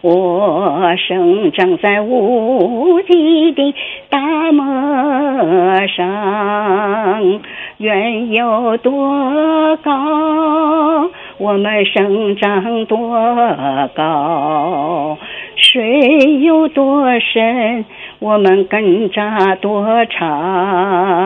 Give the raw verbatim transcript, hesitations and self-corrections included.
我生长在无际的大漠上，远有多高，我们生长多高，水有多深，我们根扎多长。